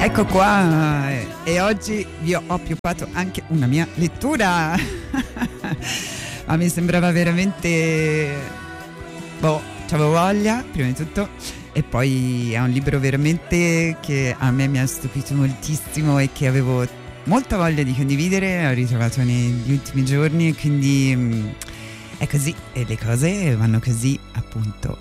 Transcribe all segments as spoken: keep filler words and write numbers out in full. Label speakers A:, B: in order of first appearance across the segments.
A: Ecco qua, eh, e oggi vi ho appioppato anche una mia lettura. Ma mi sembrava veramente, boh, c'avevo voglia prima di tutto, e poi è un libro veramente che a me mi ha stupito moltissimo e che avevo molta voglia di condividere. L'ho ritrovato negli ultimi giorni e quindi mh, è così, e le cose vanno così, appunto.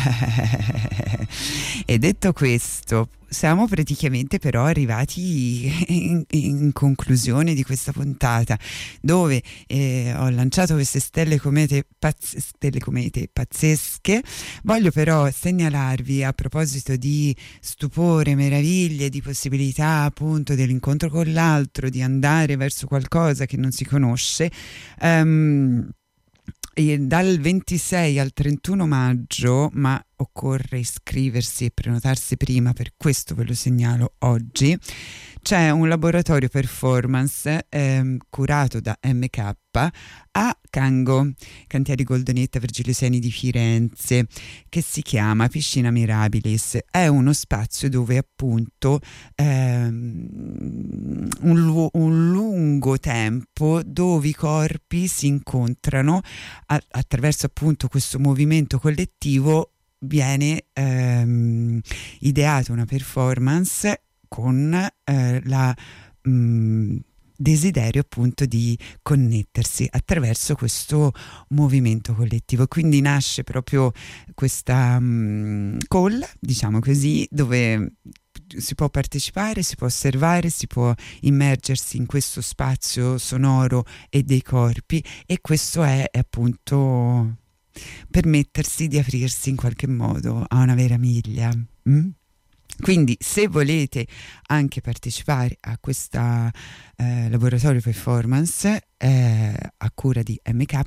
A: E detto questo, siamo praticamente però arrivati in, in conclusione di questa puntata, dove eh, ho lanciato queste stelle comete, pazz- stelle comete pazzesche. Voglio però segnalarvi, a proposito di stupore, meraviglie, di possibilità appunto dell'incontro con l'altro, di andare verso qualcosa che non si conosce, um, e dal ventisei al trentuno maggio, ma occorre iscriversi e prenotarsi prima, per questo ve lo segnalo oggi, c'è un laboratorio performance ehm, curato da M K a Cango, Cantieri Goldonetta Virgilio Seni di Firenze, che si chiama Piscina Mirabilis. È uno spazio dove appunto ehm, un, lu- un lungo tempo dove i corpi si incontrano a- attraverso appunto questo movimento collettivo. Viene ehm, ideata una performance con eh, la mh, desiderio appunto di connettersi attraverso questo movimento collettivo. Quindi nasce proprio questa mh, call, diciamo così, dove si può partecipare, si può osservare, si può immergersi in questo spazio sonoro e dei corpi, e questo è, è appunto permettersi di aprirsi in qualche modo a una meraviglia. Mm? Quindi se volete anche partecipare a questo eh, laboratorio performance eh, a cura di M K,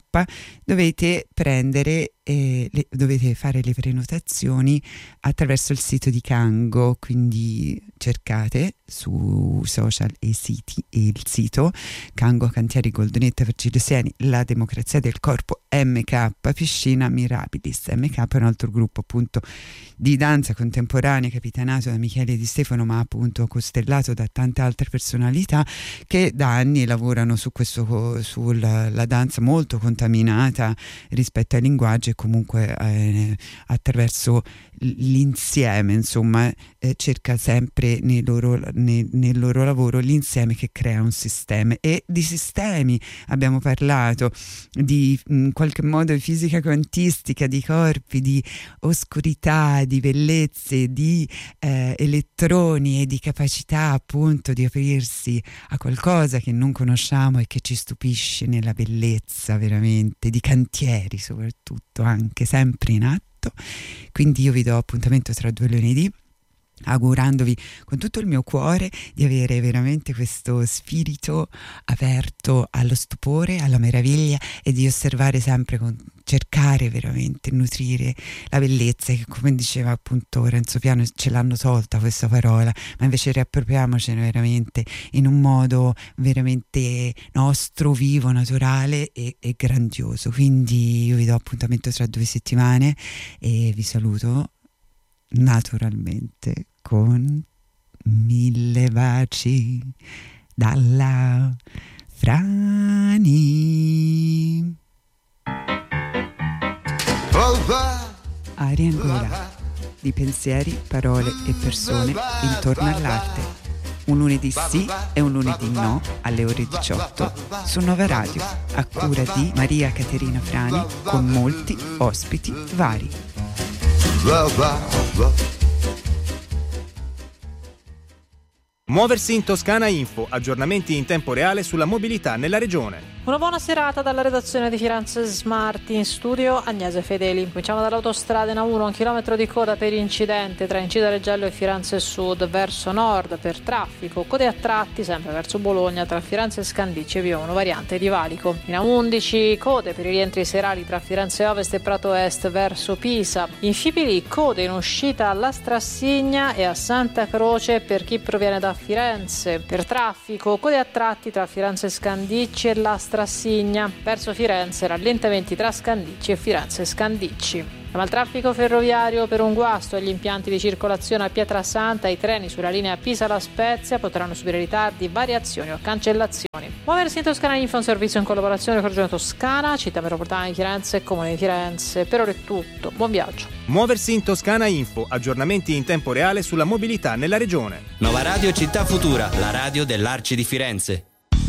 A: dovete prendere eh, le, dovete fare le prenotazioni attraverso il sito di Cango, quindi cercate su social e siti e il sito Cango Cantieri Goldonetta Virgilio Sieni, la democrazia del corpo M K Piscina Mirabilis. M K è un altro gruppo appunto di danza contemporanea capitanato da Michele Di Stefano, ma appunto costellato da tante altre personalità che da anni lavorano su questo, sulla la danza molto contaminata rispetto ai linguaggi, e comunque eh, attraverso l'insieme, insomma, eh, cerca sempre nel loro, nel, nel loro lavoro l'insieme che crea un sistema. E di sistemi abbiamo parlato, di in qualche modo di fisica quantistica, di corpi, di oscurità, di bellezze, di eh, elettroni e di capacità appunto di aprirsi a qualcosa che non conosciamo e che ci stupisce nella bellezza, veramente, di cantieri soprattutto, anche sempre in atto. Quindi io vi do appuntamento tra due lunedì, augurandovi con tutto il mio cuore di avere veramente questo spirito aperto allo stupore, alla meraviglia, e di osservare sempre, con, cercare veramente, nutrire la bellezza, che come diceva appunto Renzo Piano ce l'hanno tolta questa parola, ma invece riappropriamocene veramente in un modo veramente nostro, vivo, naturale e, e grandioso. Quindi io vi do appuntamento tra due settimane e vi saluto naturalmente con mille baci dalla Frani. Aria Angola, di pensieri, parole e persone intorno all'arte. Un lunedì sì e un lunedì no alle ore diciotto su Nova Radio, a cura di Maria Caterina Frani, con molti ospiti vari.
B: Muoversi in Toscana Info, aggiornamenti in tempo reale sulla mobilità nella regione.
C: Una buona serata dalla redazione di Firenze Smart, in studio Agnese Fedeli. Cominciamo dall'autostrada in A uno, un chilometro di coda per incidente tra Incida Reggello e Firenze Sud, verso nord per traffico, code a tratti sempre verso Bologna tra Firenze Scandicci e via uno variante di Valico. In A undici code per i rientri serali tra Firenze Ovest e Prato Est verso Pisa. In Fipili code in uscita alla Strassigna e a Santa Croce per chi proviene da Firenze. Per traffico, code a tratti tra Firenze Scandicci e la Strassigna. Verso Firenze rallentamenti tra Scandicci e Firenze Scandicci. Ma il traffico ferroviario per un guasto agli impianti di circolazione a Pietrasanta, i treni sulla linea Pisa-La Spezia potranno subire ritardi, variazioni o cancellazioni. Muoversi in Toscana Info, un servizio in collaborazione con Regione Toscana, Città Metropolitana di Firenze e Comune di Firenze. Per ora è tutto, buon viaggio.
B: Muoversi in Toscana Info, aggiornamenti in tempo reale sulla mobilità nella regione.
D: Nuova Radio Città Futura, la radio dell'Arci di Firenze.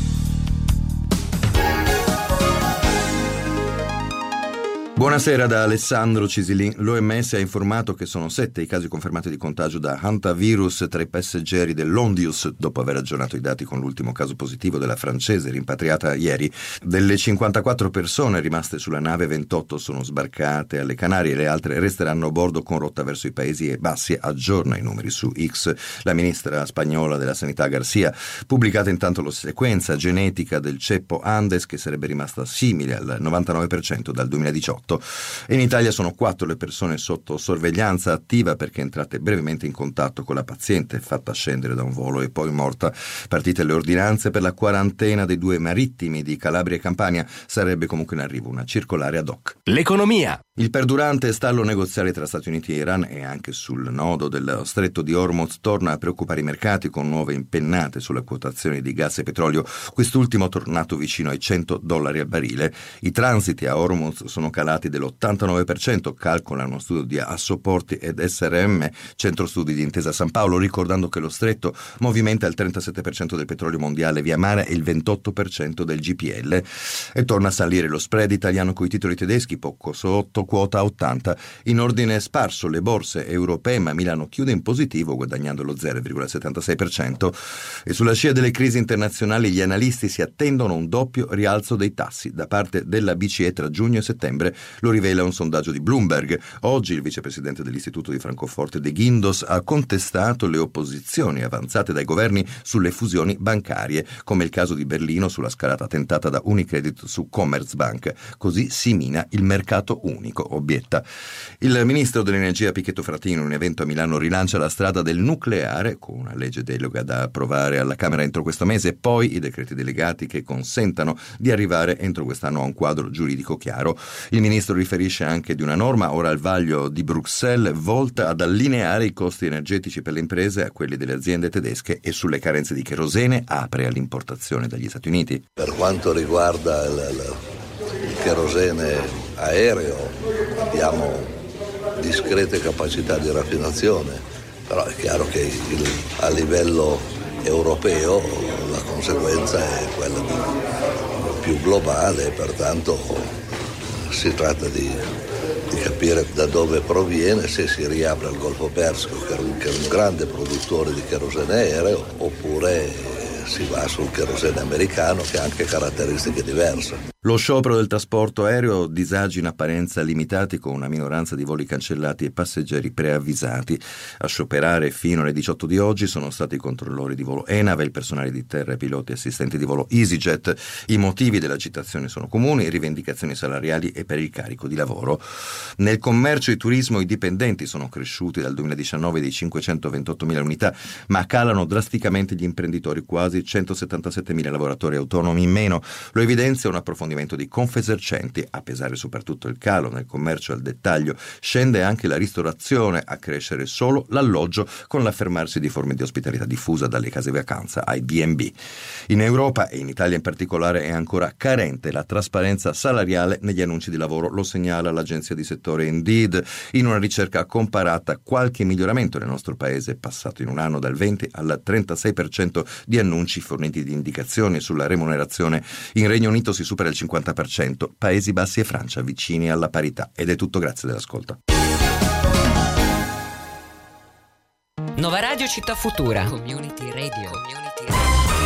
E: Buonasera da Alessandro Cisilin. L'O M S ha informato che sono sette i casi confermati di contagio da hantavirus tra i passeggeri dell'Ondius, dopo aver aggiornato i dati con l'ultimo caso positivo della francese rimpatriata ieri. Delle cinquantaquattro persone rimaste sulla nave, ventotto sono sbarcate alle Canarie, le altre resteranno a bordo con rotta verso i Paesi Bassi. Aggiorna i numeri su X la ministra spagnola della Sanità Garcia. Pubblicata intanto la sequenza genetica del ceppo Andes, che sarebbe rimasta simile al novantanove per cento dal duemiladiciotto. In Italia sono quattro le persone sotto sorveglianza attiva perché entrate brevemente in contatto con la paziente fatta scendere da un volo e poi morta. Partite le ordinanze per la quarantena dei due marittimi di Calabria e Campania. Sarebbe comunque in arrivo una circolare ad hoc.
D: L'economia.
E: Il perdurante stallo negoziale tra Stati Uniti e Iran e anche sul nodo del stretto di Hormuz torna a preoccupare i mercati con nuove impennate sulle quotazioni di gas e petrolio, quest'ultimo tornato vicino ai cento dollari al barile. I transiti a Hormuz sono calati dell'ottantanove per cento, calcola uno studio di Assoporti ed S R M, centro studi di Intesa San Paolo, ricordando che lo stretto movimenta il trentasette per cento del petrolio mondiale via mare e il ventotto per cento del G P L. E torna a salire lo spread italiano coi titoli tedeschi, poco sotto quota ottanta. In ordine sparso le borse europee, ma Milano chiude in positivo guadagnando lo zero virgola settantasei per cento. E sulla scia delle crisi internazionali gli analisti si attendono un doppio rialzo dei tassi da parte della B C E tra giugno e settembre. Lo rivela un sondaggio di Bloomberg. Oggi il vicepresidente dell'Istituto di Francoforte De Guindos ha contestato le opposizioni avanzate dai governi sulle fusioni bancarie, come il caso di Berlino sulla scalata tentata da Unicredit su Commerzbank. Così si mina il mercato unico, obietta. Il ministro dell'Energia Pichetto Fratino, in un evento a Milano, rilancia la strada del nucleare con una legge delega da approvare alla Camera entro questo mese e poi i decreti delegati che consentano di arrivare entro quest'anno a un quadro giuridico chiaro. Il ministro riferisce anche di una norma ora al vaglio di Bruxelles volta ad allineare i costi energetici per le imprese a quelli delle aziende tedesche e sulle carenze di cherosene apre all'importazione dagli Stati Uniti.
F: Per quanto riguarda il, il, il cherosene aereo abbiamo discrete capacità di raffinazione, però è chiaro che il, a livello europeo la conseguenza è quella di, più globale, pertanto si tratta di, di capire da dove proviene, se si riapre il Golfo Persico, che è un, che è un grande produttore di cherosene aereo, oppure si va sul cherosene americano, che ha anche caratteristiche diverse.
E: Lo sciopero del trasporto aereo, disagi in apparenza limitati con una minoranza di voli cancellati e passeggeri preavvisati. A scioperare fino alle diciotto di oggi sono stati i controllori di volo ENAV, il personale di terra e piloti assistenti di volo EasyJet. I motivi dell'agitazione sono comuni: rivendicazioni salariali e per il carico di lavoro. Nel commercio e turismo i dipendenti sono cresciuti dal duemiladiciannove di cinquecentoventottomila unità, ma calano drasticamente gli imprenditori, quasi centosettantasettemila lavoratori autonomi in meno. Lo evidenzia un approfondimento di Confesercenti. A pesare soprattutto il calo nel commercio al dettaglio, scende anche la ristorazione, a crescere solo l'alloggio, con l'affermarsi di forme di ospitalità diffusa dalle case vacanza ai B and B. In Europa e in Italia in particolare è ancora carente la trasparenza salariale negli annunci di lavoro, lo segnala l'agenzia di settore Indeed. In una ricerca comparata, qualche miglioramento nel nostro paese è passato in un anno dal venti al trentasei per cento di annunci forniti di indicazioni sulla remunerazione. In Regno Unito si supera il cinquanta per cento, Paesi Bassi e Francia vicini alla parità. Ed è tutto, grazie dell'ascolto.
G: Nuova Radio Città Futura. Community Radio. Community Radio.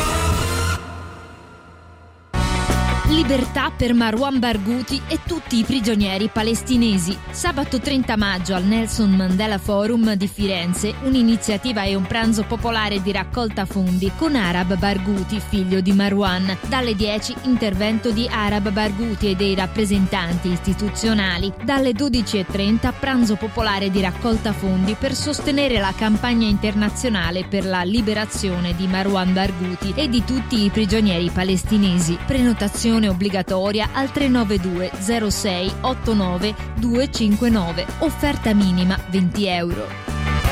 H: Libertà per Marwan Barghouti e tutti i prigionieri palestinesi. Sabato trenta maggio al Nelson Mandela Forum di Firenze, un'iniziativa e un pranzo popolare di raccolta fondi con Arab Barghouti, figlio di Marwan. Dalle dieci intervento di Arab Barghouti e dei rappresentanti istituzionali. Dalle dodici e trenta pranzo popolare di raccolta fondi per sostenere la campagna internazionale per la liberazione di Marwan Barghouti e di tutti i prigionieri palestinesi. Prenotazioni Iscrizione obbligatoria al tre nove due zero sei otto nove due cinque nove. Offerta minima venti euro.